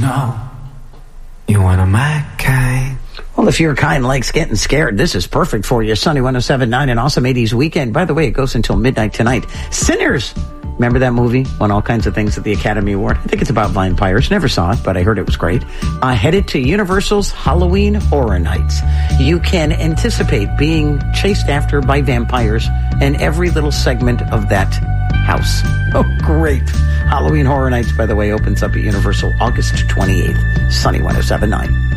know you want my kind. Well, if your kind likes getting scared, this is perfect for you. Sunny 107.9, an awesome 80s weekend. By the way, it goes until midnight tonight. Sinners! Remember that movie? Won all kinds of things at the Academy Award. I think it's about vampires. Never saw it, but I heard it was great. Headed to Universal's Halloween Horror Nights. You can anticipate being chased after by vampires in every little segment of that house. Oh, great. Halloween Horror Nights, by the way, opens up at Universal August 28th. Sunny 107.9.